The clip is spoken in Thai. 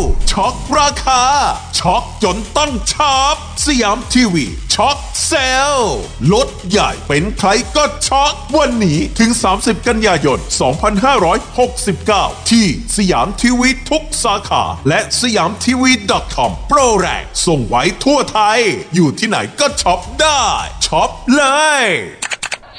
ช็อกราคาช็อกจนต้องช็อปสยามทีวีช็อกเซลลดใหญ่เป็นใครก็ช็อกวันนี้ถึง30กันยายน2569ที่สยามทีวีทุกสาขาและสยามทีวี .com โปรแรงส่งไว้ทั่วไทยอยู่ที่ไหนก็ช็อปได้ช็อปเลย